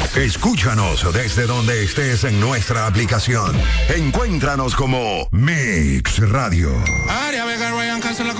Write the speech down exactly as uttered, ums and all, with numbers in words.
Escúchanos desde donde estés en nuestra aplicación. Encuéntranos como Mix Radio. Aria Vega, Ryan Castro, la